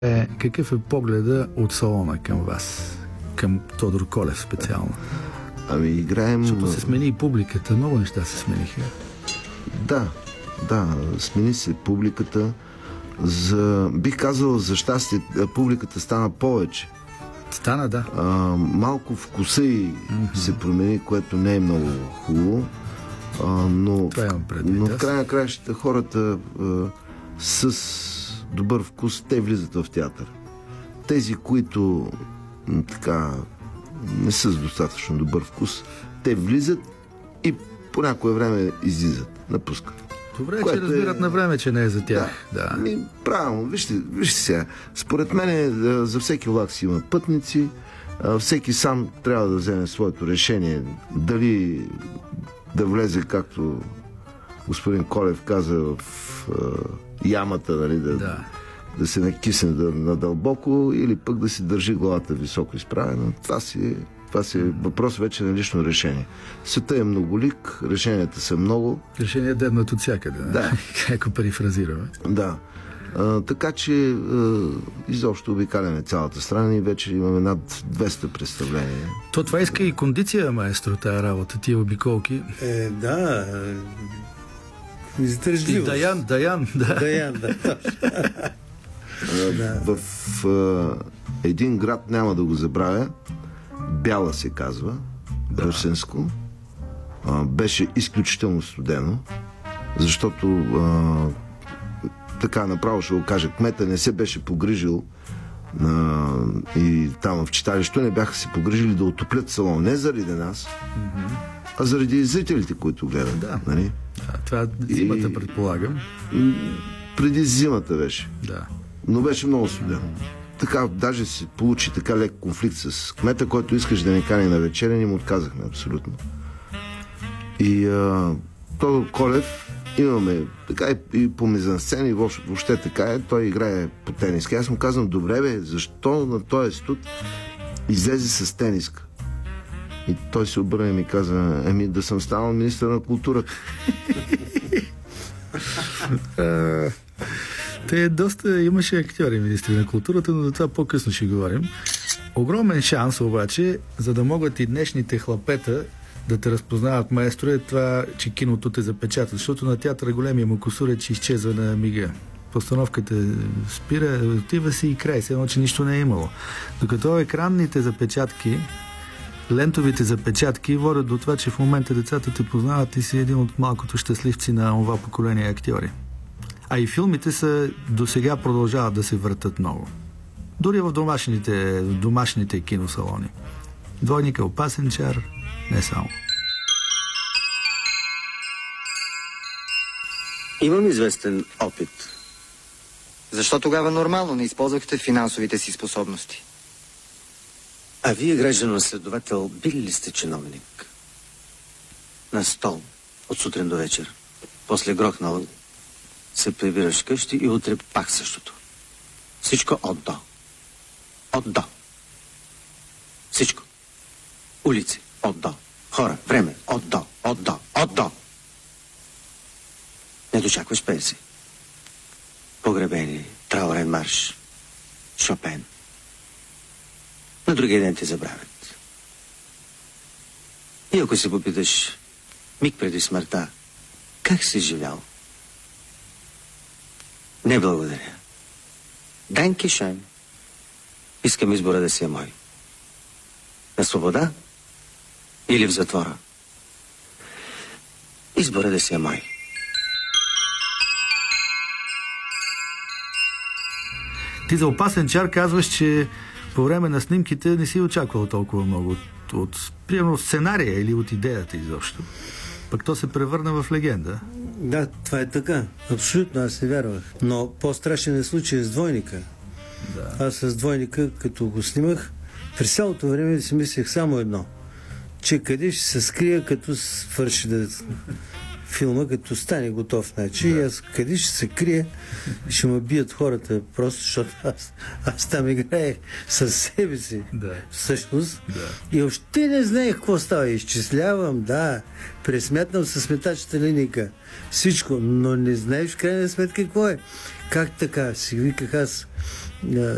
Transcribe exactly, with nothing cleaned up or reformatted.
Е, какъв е погледа от салона към вас? Към Тодор Колев специално? Ами играем... Защото се смени и публиката. Много неща се смениха. Да, да, смени се публиката. За... Бих казал, за щастие, публиката стана повече. Стана, да. А, малко вкуса и mm-hmm. се промени, което не е много хубаво. А, но, предвид, но в край на краищата хората а, с добър вкус, те влизат в театър. Тези, които м, така не са с достатъчно добър вкус, те влизат и по някое време излизат, напускат. Добре, че разбират е... на време, че не е за тях. Да, да. Ми, правилно. Вижте, вижте сега. Според мен за всеки влак си има пътници. Всеки сам трябва да вземе своето решение. Дали да влезе, както господин Колев каза, в е, ямата, нали, да, да. да се накисне да, надълбоко, или пък да си държи главата високо изправена. Това си Това си е въпрос вече на лично решение. Света е многолик, решенията са много. Решения дебнат от всякъде, да. Ако перифразираме. Да. А, така че а, изобщо обикаляме цялата страна и вече имаме над двеста представления. То това иска и кондиция, маестро, тая работа, тия обиколки. Е, да. Издържливост. И Даян, Даян, да. Даян, да. В а, един град, няма да го забравя, Бяла се казва, да. Русенско. А, беше изключително студено, защото а, така направо ще го кажа, кмета не се беше погрижил а, и там в читалището не бяха се погрижили да отоплят салон. Не заради нас, mm-hmm. а заради зрителите, които гледат. Да. Нали? Да, това зимата, и... предполагам. Преди зимата беше. Да. Но беше много студено. Mm-hmm. Така, даже се получи така лек конфликт с кмета, който искаш да ни кани на вечеря, ни му отказахме абсолютно. И а, Тодор Колев имаме така и, и по мизансцена, и въобще, въобще така е, той играе по тениска. Аз му казвам, добре бе, защо на този студ излезе с тениска? И той се обърна и ми каза, еми да съм станал министър на културата. Те доста имаше актьори, министри на културата, но за това по-късно ще говорим. Огромен шанс обаче, за да могат и днешните хлапета да те разпознават, маестро, е това, че киното те запечата. Защото на театъра големия му косур е, че изчезва на мига. Постановката спира, отива си и край, все едно, че нищо не е имало. Докато екранните запечатки, лентовите запечатки водят до това, че в момента децата те познават и си един от малкото щастливци на това поколение актьори. А и филмите са до сега продължават да се въртат много. Дори в домашните, домашните киносалони. Двойника, Опасен чар, не само. Имам известен опит. Защо тогава нормално не използвахте финансовите си способности? А вие, гражданин следовател, били ли сте чиновник? На стол, от сутрин до вечер. После грохнал се прибираш къщи и утре пак същото. Всичко от-до. От-до. Всичко. Улици. От-до. Хора. Време. От-до. От-до. От-до. Не дочакваш пенси. Погребени. Траурен марш. Шопен. На другия ден те забравят. И ако се попиташ миг преди смъртта, как си живял? Не благодаря. Данки шайн. Искам избора да си е мой. На свобода или в затвора. Избора да си е мой. Ти за Опасен чар казваш, че по време на снимките не си очаквал толкова много от, от примерно сценария или от идеята изобщо. Пък то се превърна в легенда. Да, това е така. Абсолютно, аз не вярвах. Но по-страшен е случай с Двойника. Да. Аз с Двойника, като го снимах, през цялото време си мислех само едно. Че къде ще се скрия, като свърши да... филма, като стане готов. Значи, да. Аз къде ще се крия, ще ме бият хората, просто защото аз, аз там играех със себе си. Да. Всъщност. Да. И още не знаех какво става. Изчислявам, да. Пресмятнам със сметачата линейка. Всичко, но не знаеш в крайна сметка какво е. Как така? Си виках аз.